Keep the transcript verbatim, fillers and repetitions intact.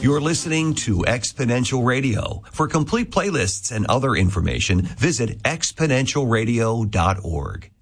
You're listening to Exponential Radio. For complete playlists and other information, visit exponential radio dot org.